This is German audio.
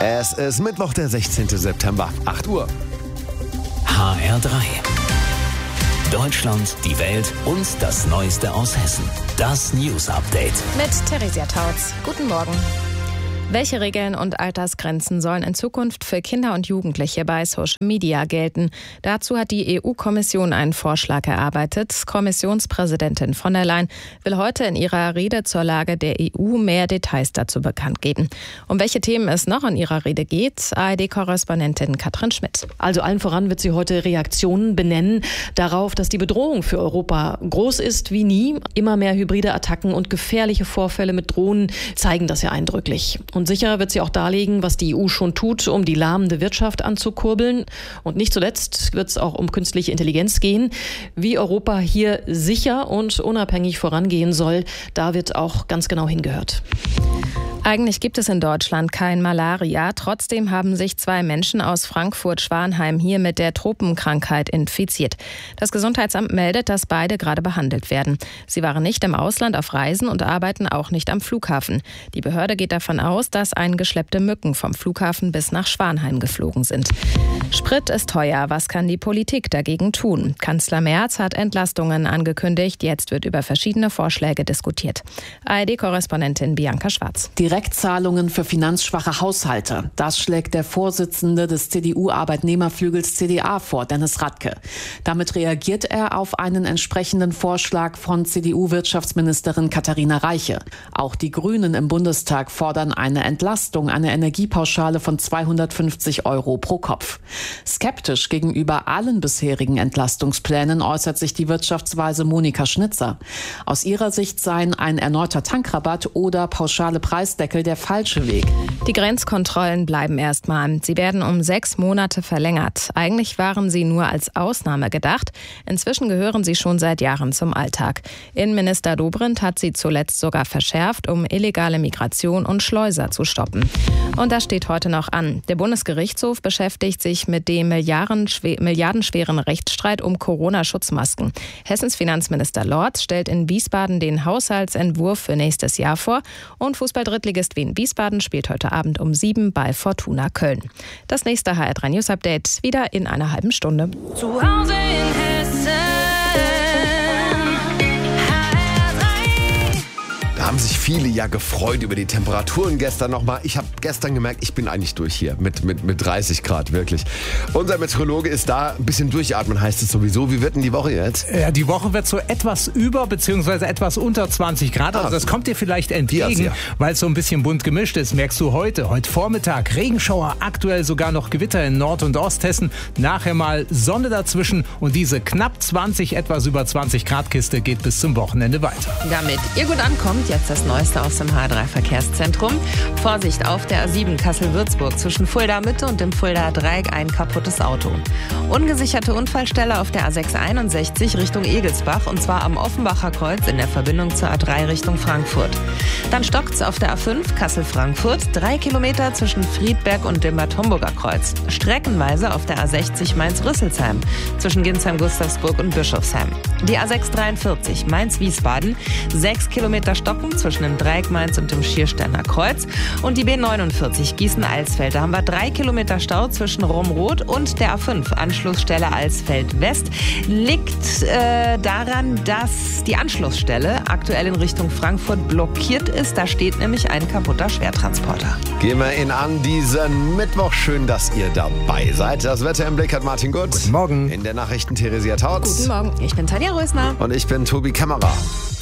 Es ist Mittwoch, der 16. September, 8 Uhr. HR3. Deutschland, die Welt und das Neueste aus Hessen. Das News Update. Mit Theresia Tautz. Guten Morgen. Welche Regeln und Altersgrenzen sollen in Zukunft für Kinder und Jugendliche bei Social Media gelten? Dazu hat die EU-Kommission einen Vorschlag erarbeitet. Kommissionspräsidentin von der Leyen will heute in ihrer Rede zur Lage der EU mehr Details dazu bekannt geben. Um welche Themen es noch in ihrer Rede geht, ARD-Korrespondentin Katrin Schmidt. Also allen voran wird sie heute Reaktionen benennen darauf, dass die Bedrohung für Europa groß ist wie nie. Immer mehr hybride Attacken und gefährliche Vorfälle mit Drohnen zeigen das ja eindrücklich. Und sicher wird sie auch darlegen, was die EU schon tut, um die lahmende Wirtschaft anzukurbeln. Und nicht zuletzt wird es auch um künstliche Intelligenz gehen. Wie Europa hier sicher und unabhängig vorangehen soll, da wird auch ganz genau hingehört. Eigentlich gibt es in Deutschland kein Malaria. Trotzdem haben sich 2 Menschen aus Frankfurt-Schwanheim hier mit der Tropenkrankheit infiziert. Das Gesundheitsamt meldet, dass beide gerade behandelt werden. Sie waren nicht im Ausland auf Reisen und arbeiten auch nicht am Flughafen. Die Behörde geht davon aus, dass eingeschleppte Mücken vom Flughafen bis nach Schwanheim geflogen sind. Sprit ist teuer. Was kann die Politik dagegen tun? Kanzler Merz hat Entlastungen angekündigt. Jetzt wird über verschiedene Vorschläge diskutiert. ARD-Korrespondentin Bianca Schwarz. Direktzahlungen für finanzschwache Haushalte. Das schlägt der Vorsitzende des CDU-Arbeitnehmerflügels CDA vor, Dennis Radke. Damit reagiert er auf einen entsprechenden Vorschlag von CDU-Wirtschaftsministerin Katharina Reiche. Auch die Grünen im Bundestag fordern eine Entlastung, eine Energiepauschale von 250 € pro Kopf. Skeptisch gegenüber allen bisherigen Entlastungsplänen äußert sich die Wirtschaftsweise Monika Schnitzer. Aus ihrer Sicht seien ein erneuter Tankrabatt oder pauschale Preisdeckel der falsche Weg. Die Grenzkontrollen bleiben erstmal. Sie werden um 6 Monate verlängert. Eigentlich waren sie nur als Ausnahme gedacht. Inzwischen gehören sie schon seit Jahren zum Alltag. Innenminister Dobrindt hat sie zuletzt sogar verschärft, um illegale Migration und Schleuser zu stoppen. Und das steht heute noch an. Der Bundesgerichtshof beschäftigt sich mit dem milliardenschweren Rechtsstreit um Corona-Schutzmasken. Hessens Finanzminister Lorz stellt in Wiesbaden den Haushaltsentwurf für nächstes Jahr vor und Fußball-Drittligist Wien Wiesbaden spielt heute Abend um 7 bei Fortuna Köln. Das nächste HR3 News Update wieder in einer halben Stunde. Zu Hause in Hessen. Da haben sich viele ja gefreut über die Temperaturen gestern nochmal. Ich habe gestern gemerkt, ich bin eigentlich durch hier mit 30 Grad, wirklich. Unser Meteorologe ist da, ein bisschen durchatmen heißt es sowieso. Wie wird denn die Woche jetzt? Ja, die Woche wird so etwas über bzw. etwas unter 20 Grad. Also das kommt dir vielleicht entgegen, weil es so ein bisschen bunt gemischt ist. Merkst du heute Vormittag Regenschauer, aktuell sogar noch Gewitter in Nord- und Osthessen. Nachher mal Sonne dazwischen und diese knapp 20, etwas über 20 Grad Kiste geht bis zum Wochenende weiter. Damit ihr gut ankommt, jetzt das Neueste aus dem H3-Verkehrszentrum. Vorsicht auf der A7 Kassel-Würzburg zwischen Fulda Mitte und dem Fulda Dreieck ein kaputtes Auto. Ungesicherte Unfallstelle auf der A661 Richtung Egelsbach und zwar am Offenbacher Kreuz in der Verbindung zur A3 Richtung Frankfurt. Dann stockt's auf der A5 Kassel-Frankfurt, 3 Kilometer zwischen Friedberg und dem Bad Homburger Kreuz. Streckenweise auf der A60 Mainz-Rüsselsheim zwischen Ginsheim-Gustavsburg und Bischofsheim. Die A643 Mainz-Wiesbaden, 6 Kilometer stocken zwischen dem Dreieck Mainz und dem Schiersteiner Kreuz. Und die B49 Gießen-Alsfeld. Da haben wir 3 Kilometer Stau zwischen Romroth und der A5 Anschlussstelle Alsfeld West. Liegt daran, dass die Anschlussstelle aktuell in Richtung Frankfurt blockiert ist. Da steht nämlich ein kaputter Schwertransporter. Gehen wir an diesen Mittwoch. Schön, dass ihr dabei seid. Das Wetter im Blick hat Martin Gut. Guten Morgen. In der Nachrichten Theresia Tautz. Guten Morgen, ich bin Tanja Rösner. Und ich bin Tobi Kämmerer.